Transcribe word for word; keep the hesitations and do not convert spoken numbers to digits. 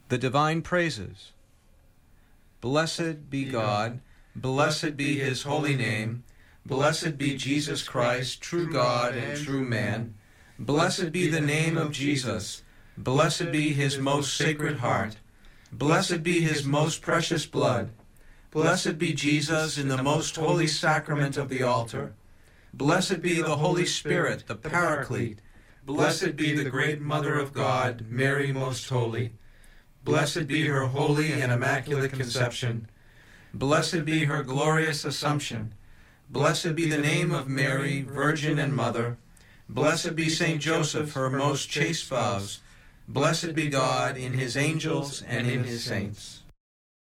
The divine praises. Blessed be God, blessed be his holy name, blessed be Jesus Christ, true God and true man. Blessed be the name of Jesus, blessed be his most sacred heart, blessed be his most precious blood, blessed be Jesus in the most holy sacrament of the altar, blessed be the Holy Spirit, the Paraclete, blessed be the great Mother of God, Mary most holy, blessed be her holy and immaculate conception, blessed be her glorious assumption, blessed be the name of Mary, Virgin and Mother, blessed be Saint Joseph, her most chaste spouse, blessed be God in his angels and in his saints.